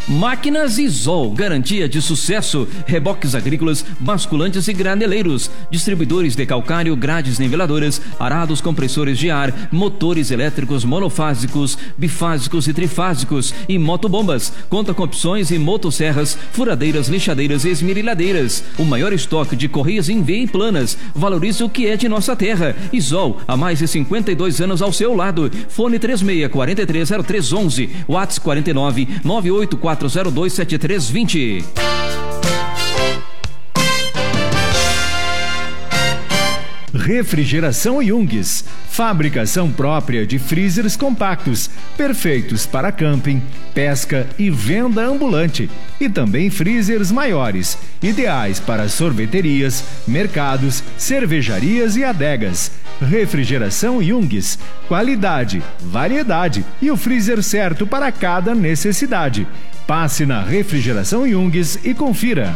Máquinas Isol, garantia de sucesso. Reboques agrícolas, basculantes e graneleiros. Distribuidores de calcário, grades niveladoras, arados, compressores de ar, motores elétricos monofásicos, bifásicos e trifásicos e motobombas. Conta com opções em motosserras, furadeiras, lixadeiras e esmerilhadeiras. O maior estoque de correias em V e planas. Valorize o que é de nossa terra. Isol, há mais de 52 anos ao seu lado. Fone 36430311, WhatsApp 49 984027320. Refrigeração Jungs, fabricação própria de freezers compactos, perfeitos para camping, pesca e venda ambulante. E também freezers maiores, ideais para sorveterias, mercados, cervejarias e adegas. Refrigeração Jungs, qualidade, variedade e o freezer certo para cada necessidade. Passe na Refrigeração Jungs e confira.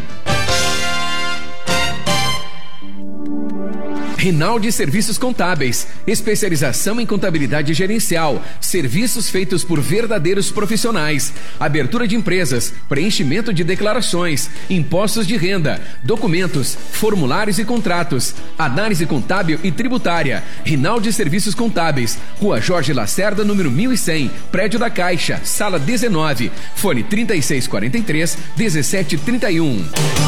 Rinaldi Serviços Contábeis, especialização em contabilidade gerencial, serviços feitos por verdadeiros profissionais, abertura de empresas, preenchimento de declarações, impostos de renda, documentos, formulários e contratos, análise contábil e tributária. Rinaldi Serviços Contábeis, Rua Jorge Lacerda, número 1100, Prédio da Caixa, Sala 19, fone 3643-1731.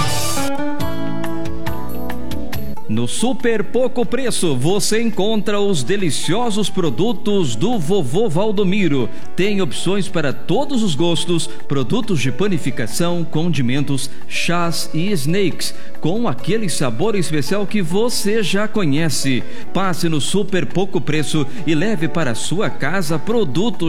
No Super Pouco Preço, você encontra os deliciosos produtos do Vovô Valdomiro. Tem opções para todos os gostos, produtos de panificação, condimentos, chás e snacks, com aquele sabor especial que você já conhece. Passe no Super Pouco Preço e leve para sua casa produtos